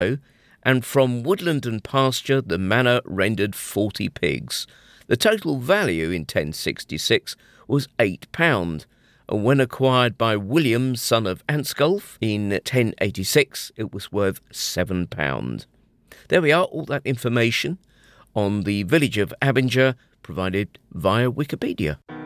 and from woodland and pasture the manor rendered 40 pigs. The total value in 1066 was £8, and when acquired by William, son of Ansculf, in 1086 it was worth £7. There we are, all that information on the village of Abinger provided via Wikipedia.